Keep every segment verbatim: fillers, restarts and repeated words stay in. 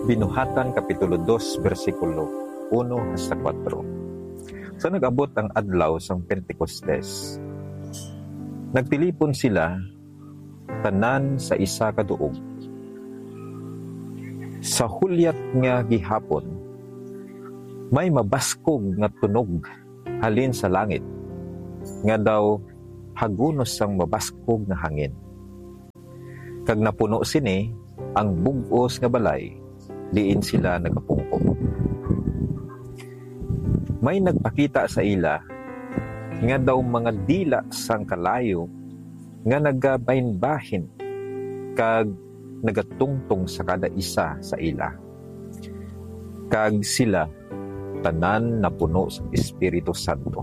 Binuhatan Kapitulo two, versikulo one hasta four. Sa nag-abot ang adlaw sang Pentecostes, nagtilipon sila tanan sa isa ka duog. Sa hulyat nga gihapon, may mabaskog nga tunog halin sa langit, nga daw hagunos sang mabaskog nga hangin. Kag napuno sini ang bug-os nga balay, diin sila nagapungkong. May nagpakita sa ila nga daw mga dila sang kalayo nga nagabahin-bahin kag nagatungtong sa kada isa sa ila. Kag sila tanan na puno sa Espiritu Santo.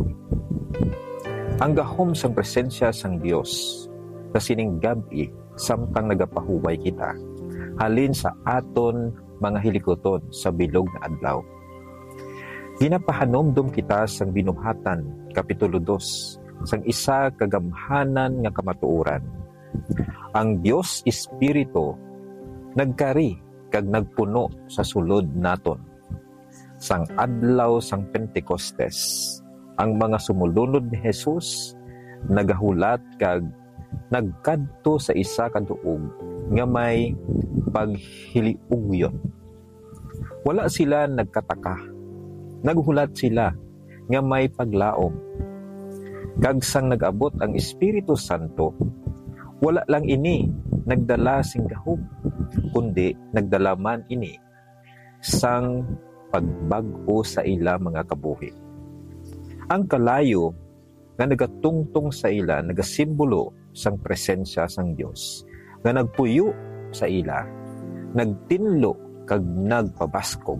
Ang gahom sang presensya sang Dios sa sining gabi samtang nagapahuway kita halin sa aton mga hilikoton sa bilog na adlaw. Ginapahanomdom kita sang Binuhatan Kapitulo two sang isa kagamhanan nga kamatuoran. Ang Dios Espiritu nagkari kag nagpuno sa sulod naton. Sang adlaw sang Pentecostes, ang mga sumulunod ni Jesus nagahulat kag nagkadto sa isa ka duog nga may paghiliugyon. Wala sila nagkataka. Naghulat sila nga may paglaom. Kag sang nag-abot ang Espiritu Santo, wala lang ini nagdala sing gahom, kundi nagdala man ini sang pagbag-o sa ila mga kabuhi. Ang kalayo nga nagatungtong sa ila nagasimbolo sang presensya sang Dios, nga nagpuyo sa ila, nagtinlo kag nagpabaskog.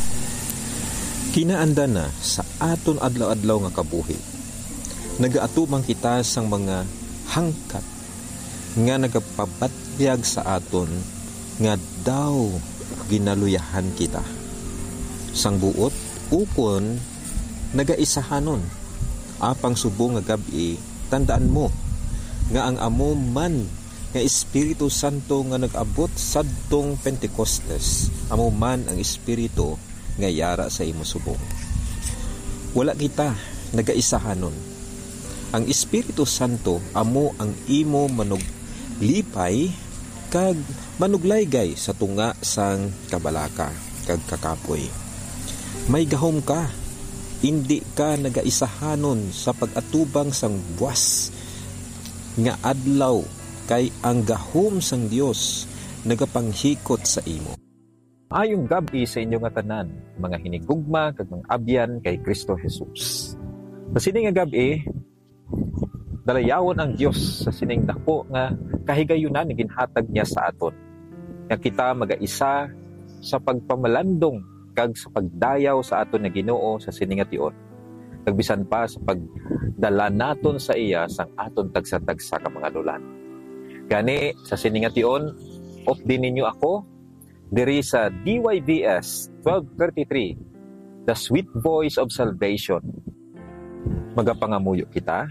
Kinaanda na sa aton adlaw-adlaw nga kabuhi, nagaatubang kita sang mga hangkat nga nagapabatyag sa aton nga daw ginaluyahan kita. Sang buot ukon nagaisahanon apang subong nga gabi, tandaan mo nga ang amo man nga Espiritu Santo nga nag-abot sadtong Pentecostes, amo man ang Espiritu nga yara sa imo subong. Wala kita nagaisahanon. Ang Espiritu Santo amo ang imo manuglipay kag manuglaygay sa tunga sang kabalaka kag kakapoy. May gahom ka, hindi ka nagaisahanon sa pag-atubang sang buwas nga adlaw, kay ang gahom sang Dios nagapanghikot sa imo. Ayong gabi sa inyo nga tanan, mga hinigugma kag mga abyan kay Kristo Jesus. Sa sining nga gabi, dalayawon ang Dios sa sining dako nga kahigayunan nga ginhatag niya sa aton. Nga kita magaisa sa pagpamalandong kag sa pagdayaw sa aton nga Ginoo sa sining nga tion. Kag bisan pa sa pagdala naton sa iya sang aton tagsa-tagsa ka mga lulan. Gani sa sining nga tion, off din ninyo ako diri sa D Y V S twelve thirty-three, The Sweet Voice of Salvation. Magapangamuyo kita.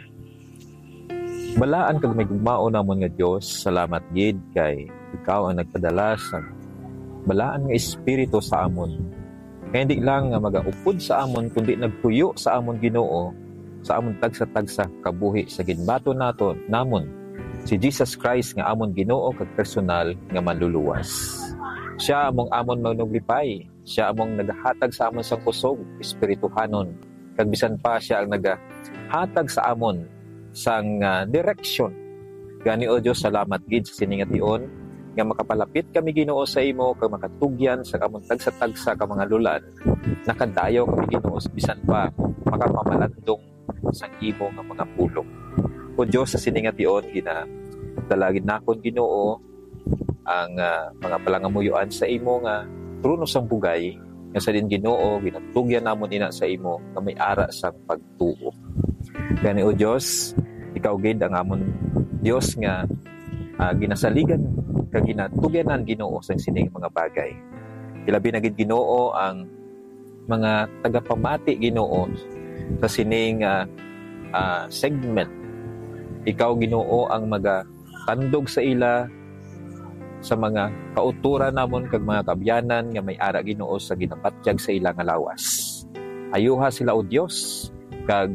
Balaan kag may gugmao namon nga Dios, salamat gid kay ikaw ang nagpadala sa balaan nga espiritu sa amon. Kaya hindi lang nga magaupod sa amon, kundi nagpuyo sa amon Ginoo, sa amon tagsa-tagsa kabuhi sa ginbato naton namon si Jesus Christ nga amon Ginoo kag personal nga manluluwas. Siya among amon manuglipay, siya among nagahatag sa amon sang kusog espirituhanon, kag bisan pa siya ang nagahatag sa amon sang uh, direksyon. Gani o Dios, salamat gid sa sining nga tion nga makapalapit kami Ginoo sa imo kag makatugyan sa amon tagsa-tagsa ka mga lulan. Nakadayaw kami Ginoo bisan pa makapamalandong sa imo nga mga pulong. O Dios, sa sining nga tion gina dalagin nakon Ginoo ang uh, mga palangamuyuan sa imo nga trono sang bugay nga sa din Ginoo ginatugyan namon ina sa imo nga may ara sang pagtuo. Gani o Dios, ikaw gid ang amon Dios nga uh, ginasaligan kag ginatugyanan Ginoo sa sining mga bagay. Ilabi na gid Ginoo ang mga tagapamati Ginoo sa sining uh, uh, segment. Ikaw Ginoo ang magatandog sa ila sa mga kauturan namon kag mga kabyanan nga may ara Ginoo sa ginapatyag sa ilang nga lawas. Ayuha sila o Dios kag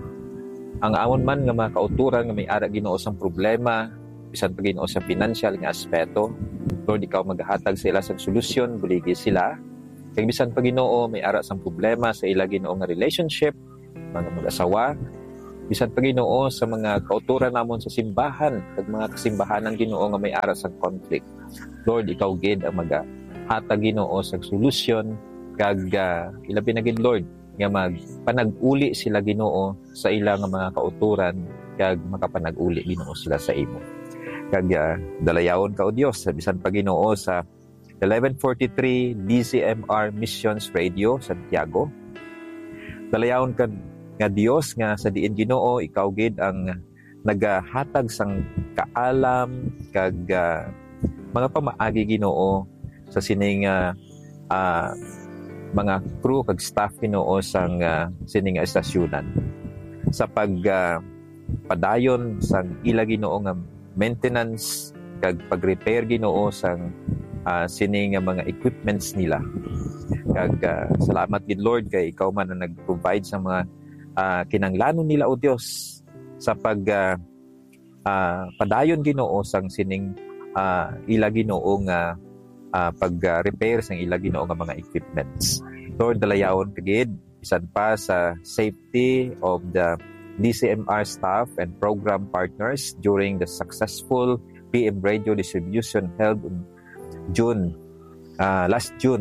ang amon man nga mga kauturan nga may ara Ginoo sa problema bisan pa Ginoo sa financial nga aspeto. Lord, ikaw maghatag sa ila sa solusyon, buligi sila. Kag bisan pa Ginoo may ara sa problema sa ila Ginoo nga relationship, mga mag-asawa, bisan pa Ginoo sa mga kauturan namon sa simbahan kag mga kasimbahanan Ginoo nga may ara sa conflict. Lord, ikaw gid ang maghatag Ginoo sa solusyon kag uh, ilabi na gid Lord nga magpanag-uli sila Ginoo sa ilang mga kauturan kag makapanag-uli Ginoo sila sa imo. Kag uh, dalayawon ka o Dios bisan pa Ginoo sa eleven forty-three D Z M R Missions Radio Santiago. Dalayawon ka nga Dios nga sa diin Ginoo ikaw gid ang nagahatag sang kaalam kag uh, mga pamaagi Ginoo sa sining uh, uh, mga crew kag staff Ginoo sang uh, sining estasyonan sa pag uh, padayon sang ila Ginoo nga maintenance kag pag-repair Ginoo sang uh, sining mga equipments nila. Kag uh, salamat gid Lord kay ikaw man ang nag-provide sa mga uh, kinanglanon nila o Dios sa pag uh, uh, padayon Ginoo sang sining uh, ila Ginoo nga uh, pag-repair sang ila Ginoo nga mga equipments. Lord, dalayawon kagid bisan pa sa safety of the D C M R staff and program partners during the successful P M radio distribution held on June uh, last June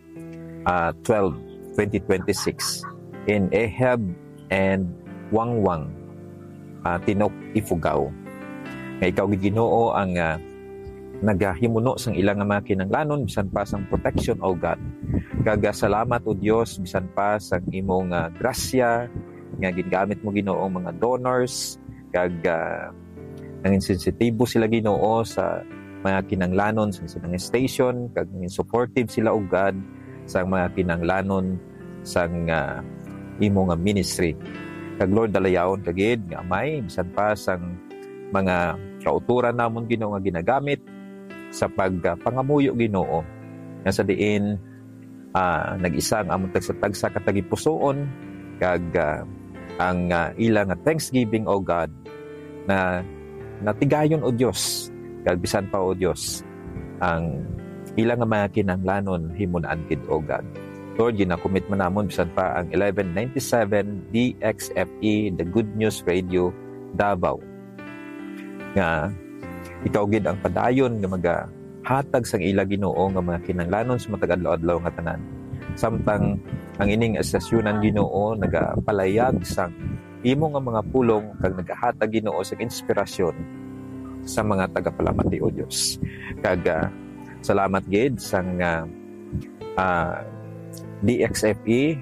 uh, twelfth, twenty twenty-six in Ehab and Wangwang, uh, Tinok, Ifugao. Nga ikaw Ginoo ang uh, nagahimuno sang ilang mga kinanglanon bisan pa sang protection o God. Kaga salamat o Dios bisan pa sang imong uh, grasya nga gingamit mo Ginoo mga donors kag uh, nangin sensitibo sila Ginoo sa mga kinanglanon sa silang station kag nangin supportive sila og God sa mga kinanglanon sang uh, imo nga ministry. Kag Lord, dalayawon kagid nga may bisan pa sang mga kauturan namon Ginoo nga ginagamit sa pagpangamuyo uh, Ginoo nga sa diin uh, nag-isa ang among tagsa-tagsa katagipusoon kag uh, ang uh, ilang thanksgiving o God na natigayon o Dios kag bisan pa o Dios ang ilang mga kinanglanon himun-an gid o God. Lord, ginakomit man namon bisan pa ang eleven ninety-seven D X F E The Good News Radio Davao nga ikaw gid ang padayon nga magahatag sang ila Ginoo nga mga kinanglanon sa matag adlaw-adlaw nga tanan. Samtang ang ining estasyonan Ginoo nagapalayag sang imo nga mga pulong kag nagahatag Ginoo sa inspirasyon sa mga tagapalamati o Dios. Kag uh, salamat gid sang uh, uh, D X F E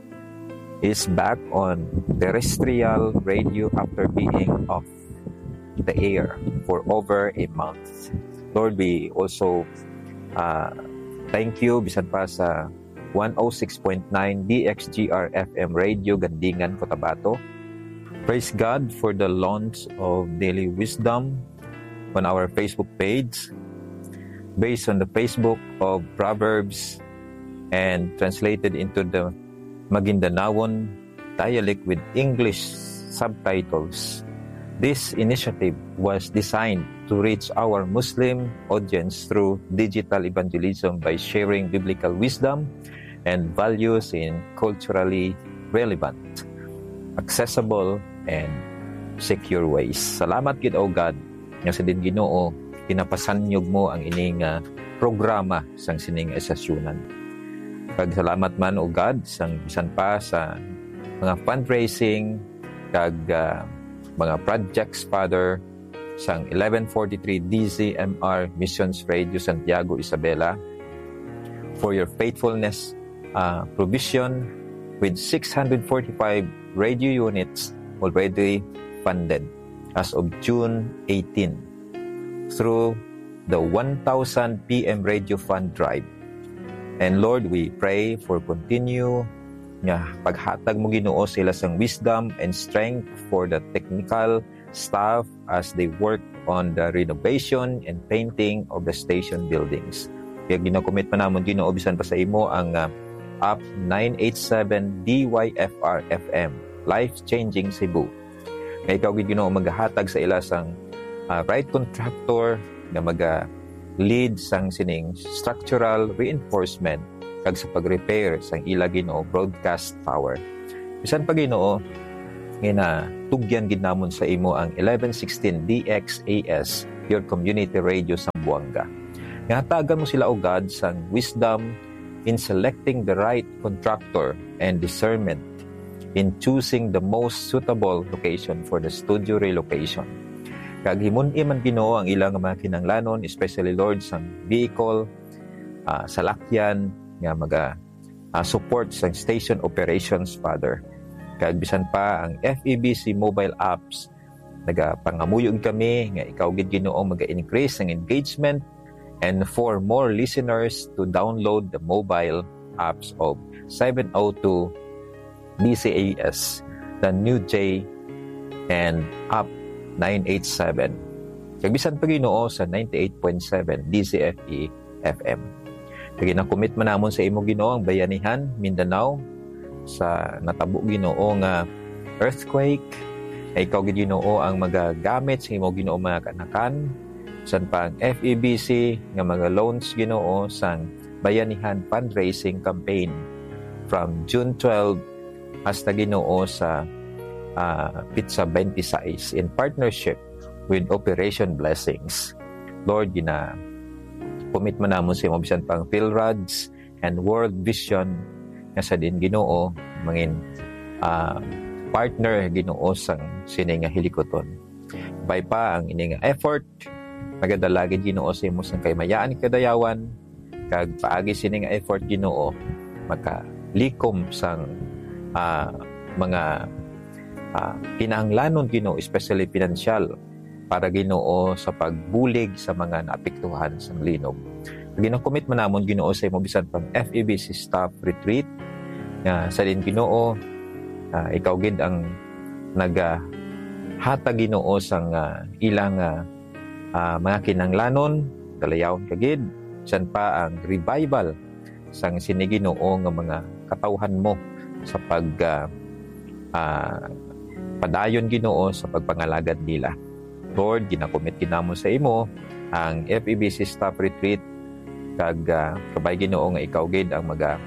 is back on terrestrial radio after being off the air for over a month. Lord, we also uh, thank you bisan pa sa one oh six point nine D X G R F M Radio Gandingan, Cotabato. Praise God for the launch of Daily Wisdom on our Facebook page based on the Facebook of Proverbs and translated into the Maguindanaon dialect with English subtitles. This initiative was designed to reach our Muslim audience through digital evangelism by sharing biblical wisdom and values in culturally relevant, accessible, and secure ways. Salamat gid o God nga sa din Ginoo pinapasanyog mo ang ining uh, programa sang sining estasyonan. Kag salamat man o God sang bisan pa sa mga fundraising kag uh, mga projects, Father, sang eleven forty-three D Z M R Missions Radio Santiago, Isabela, for your faithfulness uh, provision with six hundred forty-five radio units already funded as of June eighteenth through the one thousand P M Radio Fund Drive. And Lord, we pray for continue nga paghatag mo Ginoo sila sang wisdom and strength for the technical staff as they work on the renovation and painting of the station buildings. Kaya ginakomit pa namon Ginoo bisan pa sa imo ang uh, Up nine eighty-seven D Y F R F M, Life Changing Cebu. Kaya ikaw gid Ginoo maghatag sa ila sang uh, right contractor nga maga-lead sang sining structural reinforcement kag sa pag-repair sang ila Ginoo broadcast tower. Bisan pa Ginoo ngina tugyan gid namon sa imo ang eleven sixteen D X A S, your community radio sa Buanga. Nga hatagan mo sila o God sang wisdom in selecting the right contractor and discernment in choosing the most suitable location for the studio relocation. Kag himun-i man Ginoo ang ilang mga kinahanglanon, especially Lord sang vehicle, uh, salakyan nga maga uh, support sang station operations, Father. Kag bisan pa ang F E B C mobile apps, nagapangamuyog kami nga ikaw gid Ginoo maga-increase ang engagement and for more listeners to download the mobile apps of seven oh two D C A S, the New J, and Up nine eighty-seven. Kag bisan pa Ginoo sa ninety-eight point seven D C F E F M. Kag ginakomit man namon sa imo Ginoo ang bayanihan Mindanao sa natabo Ginoo nga earthquake. Ay ikaw gid Ginoo ang magagamit sa imo Ginoo mga kanakan. San pa ang F E B C nga mga loans Ginoo sang bayanihan fundraising campaign from June twelfth hasta Ginoo sa uh, Pizza twenty-six in partnership with Operation Blessings. Lord, gina commit man namon sa imo bisan pang PhilRods and World Vision nga sa din Ginoo mangin uh, partner Ginoo sang sini nga hilikoton. Bay pa ang ini nga effort magadalagid Ginoo sa imo sang kaymayaan kadayawan kag paagi sini nga effort Ginoo makalikom sang uh, mga uh, kinahanglanon Ginoo, especially financial para Ginoo sa pagbulig sa mga naapektuhan sang linog. Ginakomit man namon Ginoo sa imo bisan pang F E B C staff retreat nga sa din Ginoo uh, ikaw gid ang naga hatag Ginoo sang uh, ilang uh, Uh, mga kinanglanon, dalayawon kagid, siyan pa ang revival sang siniginoo nga mga katawhan mo sa pag uh, uh, padayon Ginoo sa pagpangalagad nila. Lord, ginakomit ginamo sa imo ang F E B C staff retreat kag uh, kabay Ginoo nga ikaw gid ang maga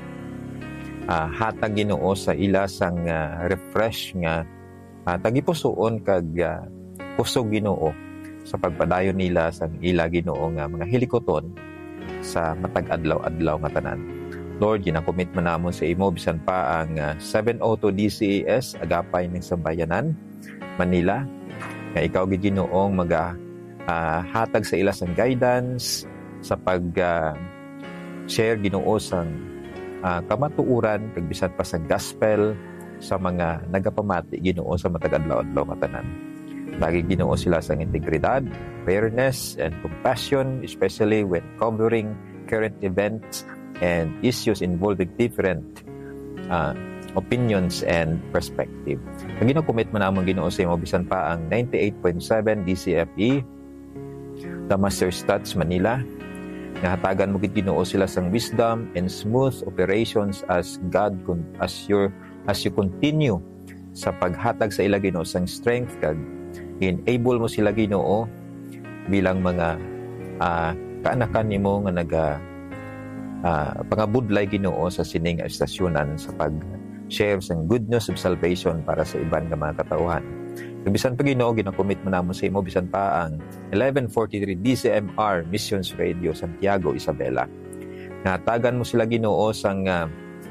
uh, hatag Ginoo sa ila sang uh, refresh nga uh, tagipusoon kag uh, kusog Ginoo sa pagpadayon nila sa ila Ginoo nga mga hilikoton sa matag adlaw-adlaw nga tanan. Lord, ginakomit man namon sa imo bisan pa ang uh, seven oh two D C A S agapay ning sambayanan Manila nga ikaw gid Ginoo maga uh, hatag sa ila sang guidance sa pag uh, share Ginoo sang uh, kamatuoran kag bisan pa sa gospel sa mga nagapamati Ginoo sa matag adlaw-adlaw nga tanan. Lagi Ginoo sila sa integridad, fairness, and compassion, especially when covering current events and issues involving different uh, opinions and perspective. Ang ginakomit man namang Ginoo sa imo bisan pa ang ninety-eight point seven D C F E, the Master Stats Manila, nga hatagan mo gid Ginoo sila sang wisdom and smooth operations as God as your as you continue sa paghatag sa ila Ginoo sang strength kag enable mo sila Ginoo bilang mga uh, kaanakan nimo nga naga uh, pangabudlay Ginoo sa sining estasyonan sa pag-share sang good news of salvation para sa iban nga mga katawhan. Bisan pa Ginoo ginakomit mo namon sa imo bisan pa ang eleven forty-three D C M R Missions Radio Santiago, Isabela. Natagan mo sila Ginoo sang uh,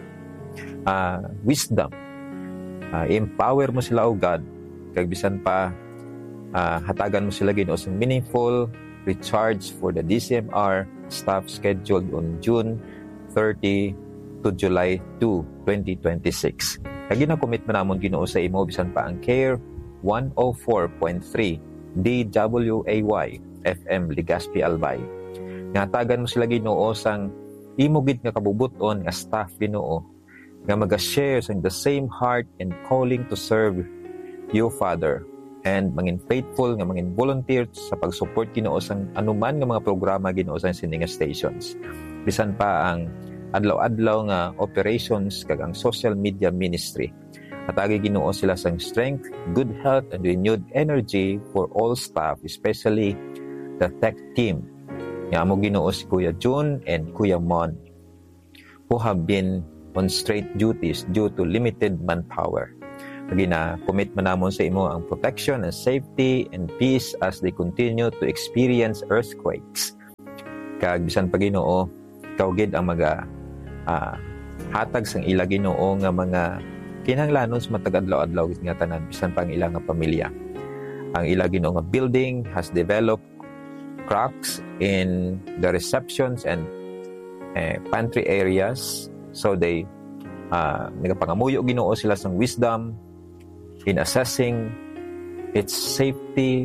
uh, wisdom. Uh, empower mo sila o God kag bisan pa Uh, hatagan mo sila Ginoo sa meaningful recharge for the D C M R staff scheduled on June thirtieth to July second, twenty twenty-six. Kag ginakomit man namon Ginoo sa imo bisan pa ang Care one oh four point three D W A Y F M Legazpi Albay. Ngatagan mo sila Ginoo sang imo gid nga kabubuton nga staff Ginoo nga maga-share sang the same heart and calling to serve you, Father. and mangin faithful nga mangin volunteer sa pag-support Ginoo sang anuman nga mga programa Ginoo sa sininga stations. Bisan pa ang adlaw-adlaw nga operations kag ang social media ministry. Hatagi Ginoo sila sang strength, good health, and renewed energy for all staff, especially the tech team. Nga amo Ginoo si Kuya June and Kuya Mon, who have been on straight duties due to limited manpower. Gina-commit man namon sa imo ang protection and safety and peace as they continue to experience earthquakes. Kag bisan pa Ginoo, ikaw gid ang maga uh, hatag sang ila Ginoo nga mga kinahanglanon sa matag adlaw-adlaw nga tanan bisan pa ang ila nga pamilya. Ang ila Ginoo nga building has developed cracks in the receptions and uh, pantry areas, so they uh, nagapangamuyo Ginoo sila sang wisdom in assessing its safety,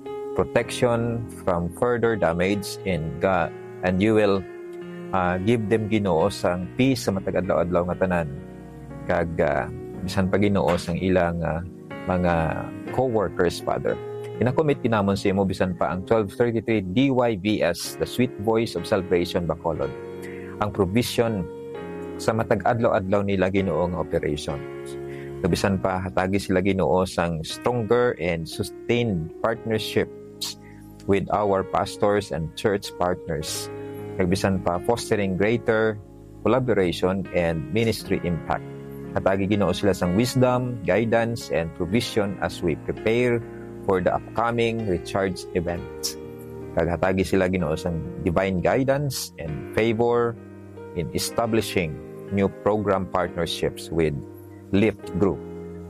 protection from further damage, and God, and you will uh, give them Ginoo sang peace sa matag adlaw-adlaw nga tanan. Kag uh, bisan pa Ginoo sang ilang uh, mga co-workers, Father. Inakomit kinamon sa imo bisan pa ang twelve thirty-three D Y V S, the Sweet Voice of Salvation Bacolod. Ang provision sa matag adlaw-adlaw nila Ginoo nga operations. Kabisan pa hatagi sila Ginoo sang stronger and sustained partnerships with our pastors and church partners. Kabisan pa fostering greater collaboration and ministry impact. Hatagi Ginoo sila sang wisdom, guidance, and provision as we prepare for the upcoming Recharge event. Kaghatagi sila Ginoo sang divine guidance and favor in establishing new program partnerships with Lift Group,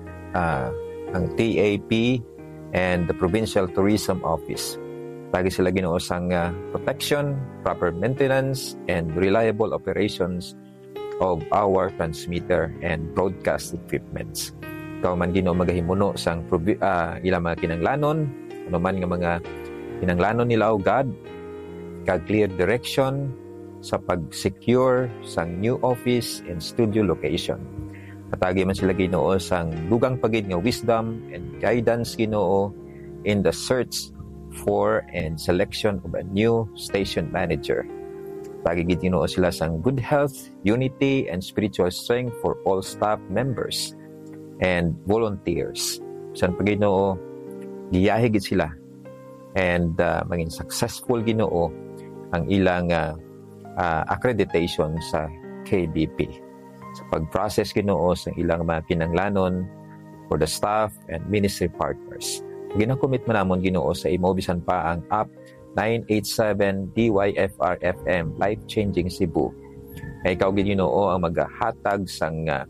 uh, ang T A P, and the Provincial Tourism Office. Tagi sila Ginoo sang uh, protection, proper maintenance, and reliable operations of our transmitter and broadcast equipments. Ikaw man Ginoo magahimuno sang provi- uh, ilang mga kinanglanon, ano man nga mga kinanglanon nila o God, kag clear direction sa pag-secure sang new office and studio location. Hatagi man sila Ginoo sang dugang pagid nga wisdom and guidance Ginoo in the search for and selection of a new station manager. Hatagi gid Ginoo sila sang good health, unity, and spiritual strength for all staff members and volunteers. San pa Ginoo giyahi gid sila and uh, maging successful Ginoo ang ilang uh, uh, accreditation sa K B P. Sa pag-process Ginoo sa ilang mga kinanglanon for the staff and ministry partners. Ginakomit man namon Ginoo sa imo bisan pa ang app nine eighty-seven D Y F R F M, Life Changing Cebu. Kay ikaw Ginoo ang maghatag sang uh,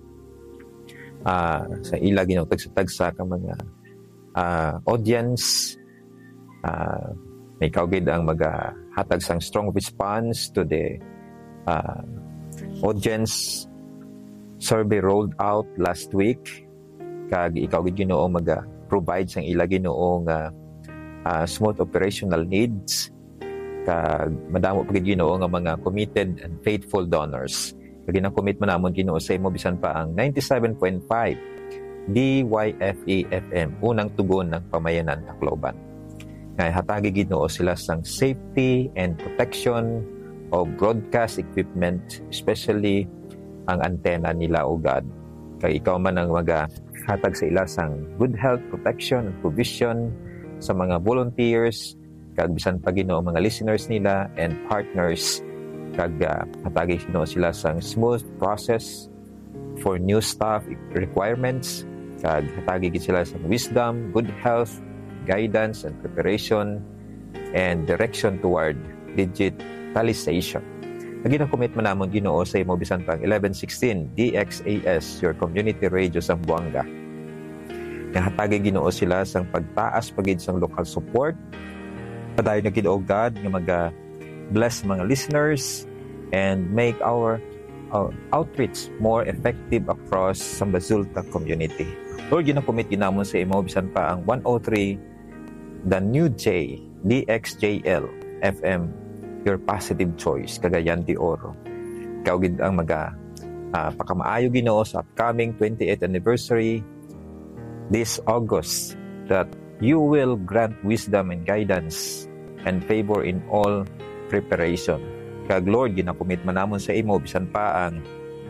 uh, sa ila Ginoo tagsa-tagsa ka mga uh, audience. Uh, ikaw gid ang maghatag sang strong response to the uh, audience survey rolled out last week. Kag ikaw gid Ginoo mag-provide sang ila Ginoo nga uh, smooth operational needs. Kag madamo pa gid Ginoo nga mga committed and faithful donors. Kag gina-commit man namon Ginoo sa imo bisan pa ang ninety-seven point five D Y F E F M, unang tugon ng pamayanan Tacloban. Ngay hatagi Ginoo sila sang safety and protection of broadcast equipment, especially ang antena nila o God. Kay ikaw man ang maghatag sa ila sang good health, protection, and provision sa mga volunteers, kag bisan pa Ginoo mga listeners nila and partners. Kag uh, hatagi Ginoo sila sang smooth process for new staff requirements. Kag hatagi gid sila sang wisdom, good health, guidance, and preparation and direction toward digitalization. Nagina-commit man namon Ginoo sa imo bisan pang eleven sixteen D X A S, your community radio sa Buanga. Nahatagi Ginoo sila sang pagtaas pagid sang local support. Padayon na Ginoo God nga maga bless mga listeners and make our, our outreach more effective across Sambazulta community. Lord, gina-commit ginamon sa imo bisan pa ang one oh three the New J D X J L F M, your positive choice, Cagayan de Oro. Ikaw gid ang maga uh, pakamaayo Ginoo sa upcoming twenty-eighth anniversary this August, that you will grant wisdom and guidance and favor in all preparation. Kag Lord, ginakomit man namon sa imo bisan pa ang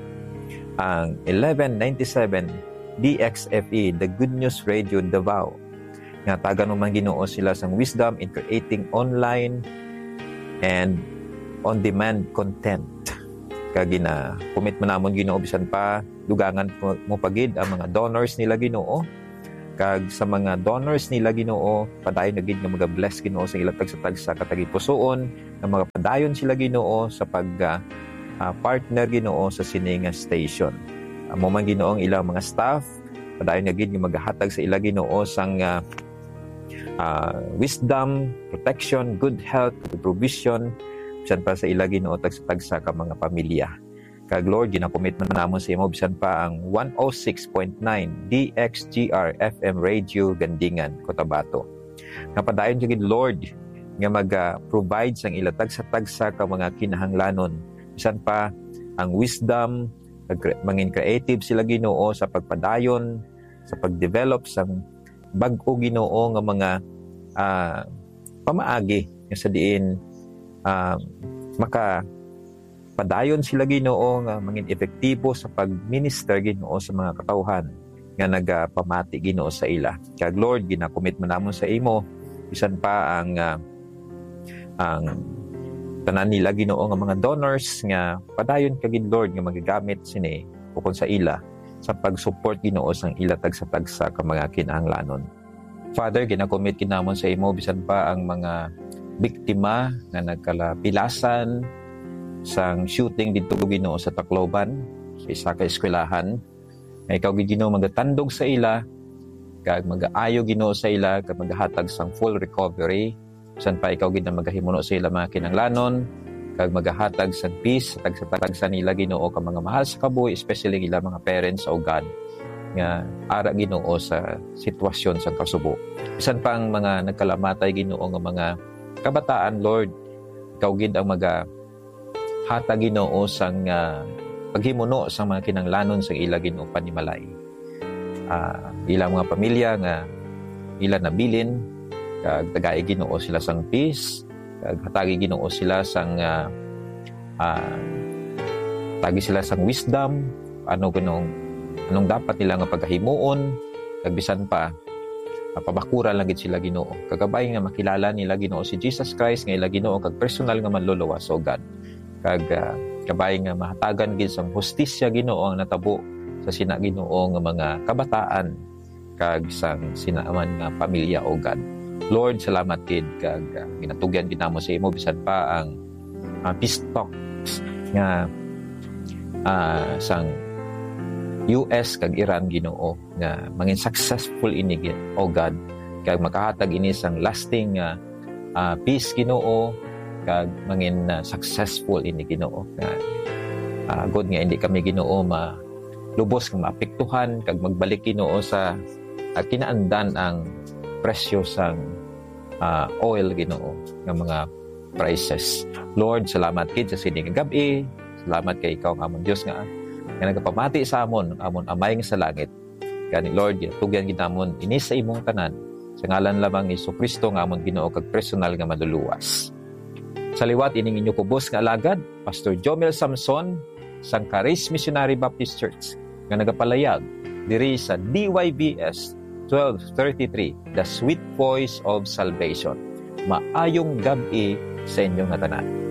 ang eleven ninety-seven D X F E, the Good News Radio Davao. Nga tagan man Ginoo sila sang wisdom in creating online and on-demand content. Kag gina commit man namon Ginoo bisan pa dugangan mo pagid ang mga donors nila Ginoo. Kag sa mga donors nila Ginoo, padayon na gid nga maga-bless Ginoo sa ilang tagsa-tag sa katagipusoon, nga mga padayon sila Ginoo sa pag uh, uh, partner Ginoo sa sininga station. Amo man Ginoo ang ilang mga staff, padayon na gid nga magahatag sa ila Ginoo sang uh, uh, wisdom, protection, good health, provision bisan pa sa ila Ginoo tagsa-tagsa ka mga pamilya. Kag Lord, ginakomit man namon sa imo bisan pa ang one oh six point nine D X G R F M Radio Gandingan, Cotabato. Napadayon jud Lord nga mag-provide sang ilatag sa tagsa ka mga kinahanglanon. Bisan pa ang wisdom, mangin creative sila Ginoo sa pagpadayon, sa pag-develop sang bag-o Ginoo nga mga uh, pamaagi nga sa diin uh, maka padayon sila Ginoo nga mangin epektibo sa pagminister Ginoo sa mga katawhan nga nagapamati Ginoo sa ila. Kag Lord, ginakomit man namon sa imo bisan pa ang uh, ang tanan nila Ginoo nga mga donors nga padayon kagid Lord nga magagamit sini ukon sa ila sa pag-support Ginoo sang ila tagsa-tagsa ka mga kinahanglanon. Father, ginakomit kinamon sa imo bisan pa ang mga biktima nga nagkalapilasan sang shooting dito Ginoo sa Tacloban sa isa ka eskwelahan. Nga ikaw Ginoo magatandog sa ila kag magaayo Ginoo sa ila kag magahatag sang full recovery. Bisan pa ikaw gid na magahimuno sa ila mga kinahanglanon kag magahatag sang peace sa tagsa-tagsa nila Ginoo ka mga mahal sa kabuhi, especially ila mga parents o God nga ara Ginoo sa sitwasyon sa kasubo. Bisan pa ang mga nagkalamatay Ginoo nga mga kabataan, Lord, ikaw gid ang maga hatag Ginoo sang uh, paghimuno sa mga kinahanglanon sa ila Ginoo panimalay. Uh, ilang mga pamilya nga ila nabilin kag tagay Ginoo sila sang peace, kag hatagi Ginoo sila sang uh, uh, tagi sila sang wisdom, ano gunong anong dapat nila nga paghimuon, kag bisan pa uh, pabakura lang gid sila Ginoo. Kagabay nga makilala nila Ginoo si Jesus Christ nga ila Ginoo kag personal nga manluluwas o God. Kag uh, kabay nga mahatagan gid sang hustisya Ginoo ang natabo sa sina Ginoo nga mga kabataan kag sang sinaaman nga pamilya o God. Lord, salamat gid kag uh, ginatugyan gid namo sa imo bisan pa ang uh, peace talks nga uh, sang U S kag Iran Ginoo nga mangin successful ini o God kag makahatag ini sang lasting uh, uh, peace Ginoo kag mangin uh, successful ini Ginoo nga uh, good nga hindi kami Ginoo ma lubos nga maapektuhan kag magbalik Ginoo sa uh, kinaandan ang presyo sang uh, oil Ginoo nga mga prices. Lord, salamat gid sa sining gabi. Salamat kay ikaw amon Dios nga nga nagapamati sa amon amon amay nga sa langit. Gani Lord, tugyan gid namon ini sa imong tanan sa ngalan lamang ni Jesucristo nga amon Ginoo kag personal nga maluluwas. Sa liwat ining inyo kubos nga alagad, Pastor Jomel Samson sang Charis Missionary Baptist Church nga nagapalayag diri sa D Y B S twelve thirty-three, The Sweet Voice of Salvation. Maayong gabi sa inyong tanan.